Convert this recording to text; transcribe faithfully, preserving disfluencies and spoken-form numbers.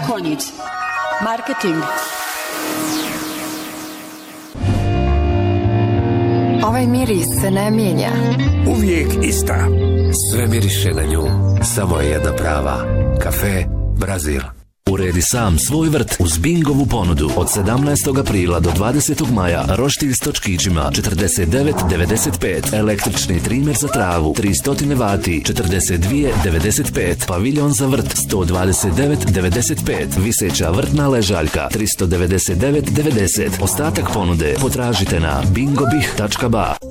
Konjic. Marketing. Ovaj miris se ne mijenja. Uvijek ista. Sve miriše na nju. Samo je jedna prava. Kafe Brazil. Uredi sam svoj vrt uz Bingovu ponudu. Od sedamnaestog aprila do dvadesetog maja roštilj s točkićima četrdeset devet devedeset pet, električni trimer za travu tristo vati četrdeset dva devedeset pet, paviljon za vrt sto dvadeset devet devedeset pet, viseća vrtna ležaljka tristo devedeset devet devedeset. Ostatak ponude potražite na bingobih tačka ba.